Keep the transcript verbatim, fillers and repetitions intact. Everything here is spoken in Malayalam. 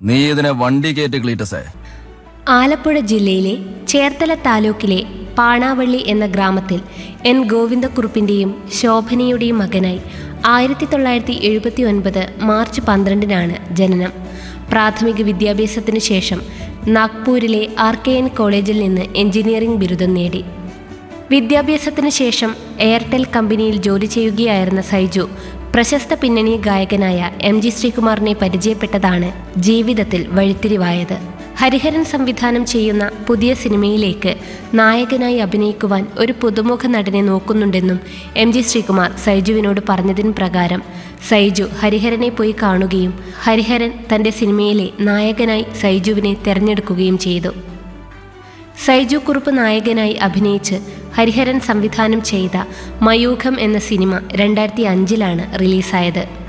നീ ഇതിനെ വണ്ടി കയറ്റി ക്ലീറ്റസേ. ആലപ്പുഴ ജില്ലയിലെ ചേർത്തല താലൂക്കിലെ പാണാവള്ളി എന്ന ഗ്രാമത്തിൽ എൻ ഗോവിന്ദക്കുറുപ്പിൻ്റെയും ശോഭനയുടെയും മകനായി ആയിരത്തി തൊള്ളായിരത്തി എഴുപത്തി ഒൻപത് മാർച്ച് പന്ത്രണ്ടിനാണ് ജനനം. പ്രാഥമിക വിദ്യാഭ്യാസത്തിന് ശേഷം നാഗ്പൂരിലെ ആർ കെ എൻ കോളേജിൽ നിന്ന് എഞ്ചിനീയറിംഗ് ബിരുദം നേടി. വിദ്യാഭ്യാസത്തിന് ശേഷം എയർടെൽ കമ്പനിയിൽ ജോലി ചെയ്യുകയായിരുന്ന സൈജു പ്രശസ്ത പിന്നണി ഗായകനായ എം ജി ശ്രീകുമാറിനെ പരിചയപ്പെട്ടതാണ് ജീവിതത്തിൽ വഴിത്തിരിവായത്. ഹരിഹരൻ സംവിധാനം ചെയ്യുന്ന പുതിയ സിനിമയിലേക്ക് നായകനായി അഭിനയിക്കുവാൻ ഒരു പുതുമുഖ നടനെ നോക്കുന്നുണ്ടെന്നും എം ജി ശ്രീകുമാർ സൈജുവിനോട് പറഞ്ഞതിന് പ്രകാരം സൈജു ഹരിഹരനെ പോയി കാണുകയും ഹരിഹരൻ തൻ്റെ സിനിമയിലെ നായകനായി സൈജുവിനെ തിരഞ്ഞെടുക്കുകയും ചെയ്തു. സൈജു കുറുപ്പ് നായകനായി അഭിനയിച്ച് ഹരിഹരൻ സംവിധാനം ചെയ്ത മയൂഖം എന്ന സിനിമ രണ്ടായിരത്തി അഞ്ചിലാണ് റിലീസായത്.